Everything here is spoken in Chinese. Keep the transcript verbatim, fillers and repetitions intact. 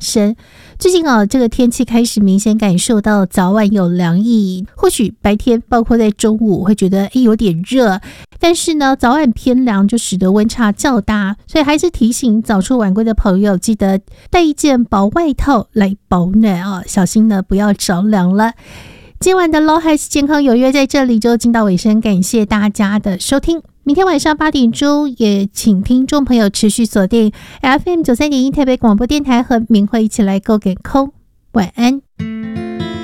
身。最近啊，这个天气开始明显感受到早晚有凉意，或许白天包括在中午会觉得诶有点热，但是呢早晚偏凉就使得温差较大，所以还是提醒早出晚归的朋友记得带一件薄外套来保暖啊，小心呢不要着凉了。今晚的 Low Heights 健康有约在这里就进到尾声，感谢大家的收听。明天晚上八点钟，也请听众朋友持续锁定 F M 九三点一台北广播电台，和明慧一起来 Go 给空。晚安。